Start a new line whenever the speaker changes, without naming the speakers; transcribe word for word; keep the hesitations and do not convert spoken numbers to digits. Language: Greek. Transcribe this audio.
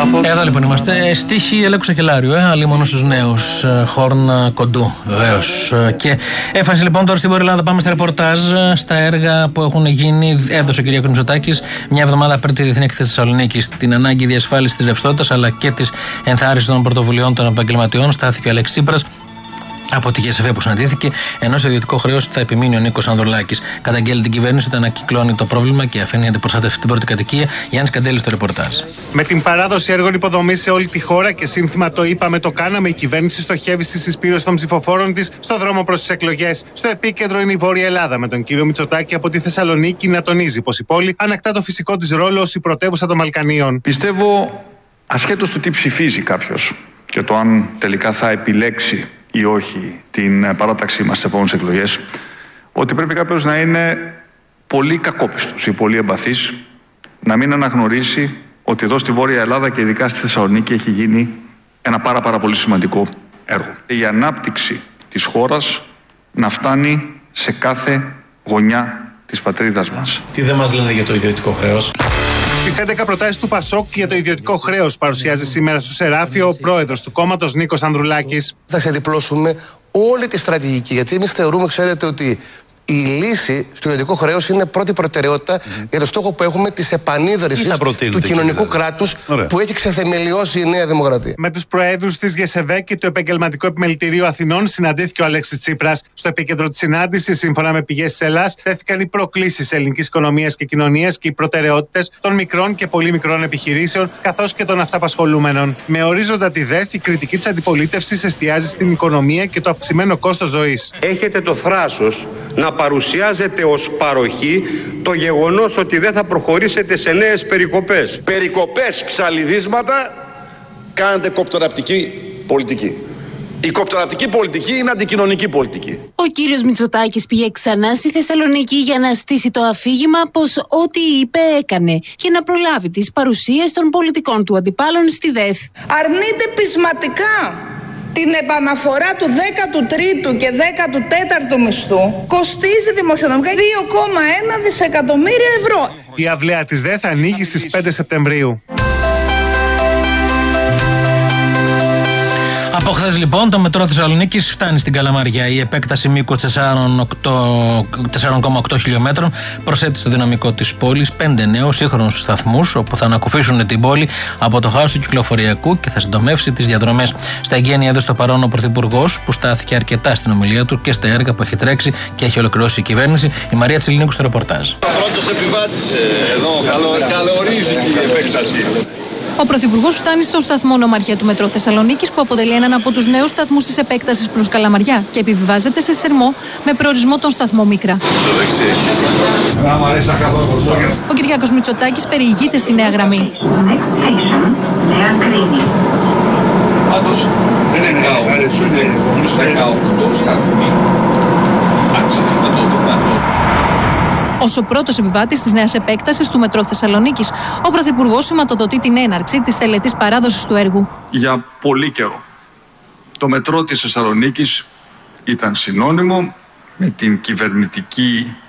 Εδώ λοιπόν είμαστε. Στίχη Ελέκου Σακελάριου, ε, αλλή μόνο στους νέους. Χόρν κοντού, βεβαίως. Και έφαση λοιπόν τώρα στην Βόρεια Ελλάδα. Πάμε στα ρεπορτάζ, στα έργα που έχουν γίνει. Έδωσε ο κ. Μητσοτάκης μια εβδομάδα πριν τη Διεθνή Έκθεση Θεσσαλονίκης την ανάγκη διασφάλισης της ρευστότητας αλλά και της ενθάρρυνσης των πρωτοβουλειών των επαγγελματιών. Στάθηκε ο Αλέξης Τσίπρας από τη ΓΕΣΕΒΕ που συναντήθηκε, ενώ σε ιδιωτικό χρέος θα επιμείνει ο Νίκος Ανδρουλάκης. Καταγγέλει την κυβέρνηση ότι ανακυκλώνει το πρόβλημα και αφήνει αντιπροστάτευτη την πρώτη κατοικία. Γιάννης Καντέλης στο ρεπορτάζ.
Με την παράδοση έργων υποδομής σε όλη τη χώρα και σύνθημα το είπαμε, το κάναμε, η κυβέρνηση στοχεύει στη συσπήρωση των ψηφοφόρων της στο δρόμο προς τις εκλογές. Στο επίκεντρο είναι η Βόρεια Ελλάδα, με τον κύριο Μητσοτάκη από τη Θεσσαλονίκη να τονίζει πως η πόλη ανακτά το φυσικό της ρόλο ως η πρωτεύουσα των Βαλκανίων.
Πιστεύω, ασχέτως του τι ψηφίζει κάποιος και το αν τελικά θα επιλέξει ή όχι την παράταξή μας στις επόμενες εκλογές, ότι πρέπει κάποιος να είναι πολύ κακόπιστος ή πολύ εμπαθής, να μην αναγνωρίσει ότι εδώ στη Βόρεια Ελλάδα και ειδικά στη Θεσσαλονίκη έχει γίνει ένα πάρα πάρα πολύ σημαντικό έργο. Η ανάπτυξη της χώρας να φτάνει σε κάθε γωνιά της πατρίδας μας.
Τι δεν μας λένε για το ιδιωτικό χρέος?
Τις έντεκα προτάσεις του Πασόκ για το ιδιωτικό χρέος παρουσιάζει σήμερα στο Σεράφιο ο πρόεδρος του κόμματος Νίκος Ανδρουλάκης.
Θα ξεδιπλώσουμε όλη τη στρατηγική, γιατί εμείς θεωρούμε, ξέρετε, ότι η λύση στο ιδιωτικό χρέος είναι πρώτη προτεραιότητα mm-hmm. για το στόχο που έχουμε της επανίδρυσης του κοινωνικού κράτους που έχει ξεθεμελιώσει η Νέα Δημοκρατία.
Με τους προέδρους της ΓΕΣΕΒΕ και του Επαγγελματικού Επιμελητηρίου Αθηνών συναντήθηκε ο Αλέξης Τσίπρας. Στο επίκεντρο της συνάντησης, σύμφωνα με πηγές της Ελλάς, θέθηκαν οι προκλήσεις ελληνικής οικονομίας και κοινωνίας και οι προτεραιότητες των μικρών και πολύ μικρών επιχειρήσεων, καθώς και των αυταπασχολούμενων. Με ορίζοντα τη ΔΕΘ, η κριτική της αντιπολίτευσης εστιάζει στην οικονομία και το αυξημένο κόστος ζωής.
Έχετε το θράσος να παρουσιάζεται ως παροχή το γεγονός ότι δεν θα προχωρήσετε σε νέες περικοπές.
Περικοπές, ψαλιδίσματα, κάνετε κοπτοραπτική πολιτική. Η κοπτοραπτική πολιτική είναι αντικοινωνική πολιτική.
Ο κύριος Μητσοτάκης πήγε ξανά στη Θεσσαλονίκη για να στήσει το αφήγημα πως ό,τι είπε έκανε και να προλάβει τις παρουσίες των πολιτικών του αντιπάλων στη ΔΕΘ.
Αρνείται πεισματικά την επαναφορά του δέκατου τρίτου και δέκατου τέταρτου μισθού. Κοστίζει δημοσιονομικά δύο κόμμα ένα δισεκατομμύρια ευρώ.
Η αυλαία της ΔΕΘ ανοίγει στις πέντε Σεπτεμβρίου.
Από χθες λοιπόν το μετρό Θεσσαλονίκης φτάνει στην Καλαμαριά. Η επέκταση μήκους τέσσερα κόμμα οκτώ χιλιόμετρων προσθέτει στο δυναμικό της πόλης πέντε νέους σύγχρονους σταθμούς όπου θα ανακουφίσουν την πόλη από το χάος του κυκλοφοριακού και θα συντομεύσει τις διαδρομές. Στα εγγένεια έδωσε το παρόν ο Πρωθυπουργός που στάθηκε αρκετά στην ομιλία του και στα έργα που έχει τρέξει και έχει ολοκληρώσει η κυβέρνηση. Η Μαρία Τσιλινίκου στο ρεπορτάζ.
Πρώτος επιβάτης εδώ, καλωρίζει η επέκταση.
Ο Πρωθυπουργός φτάνει στο σταθμό Νομαρχία του Μετρό Θεσσαλονίκης που αποτελεί έναν από τους νέους σταθμούς της επέκτασης προς Καλαμαριά και επιβιβάζεται σε σερμό με προορισμό τον σταθμό Μίκρα. Ο Κυριάκος Μητσοτάκης περιηγείται στη νέα γραμμή.
Πάντως δεκαοκτώ σταθμοί αξίζει να το δούμε αυτό.
Ως ο πρώτος επιβάτης της νέας επέκτασης του Μετρό Θεσσαλονίκης, ο Πρωθυπουργός σηματοδοτεί την έναρξη της τελετής παράδοσης του έργου.
Για πολύ καιρό το μετρό της Θεσσαλονίκης ήταν συνώνυμο με την κυβερνητική